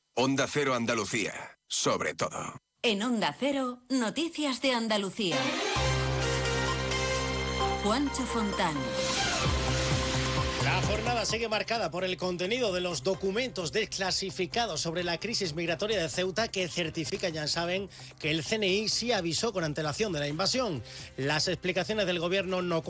Onda Cero Andalucía, sobre todo. En Onda Cero, noticias de Andalucía. Juancho Fontán. La jornada sigue marcada por el contenido de los documentos desclasificados sobre la crisis migratoria de Ceuta que certifican, ya saben, que el CNI sí avisó con antelación de la invasión. Las explicaciones del gobierno no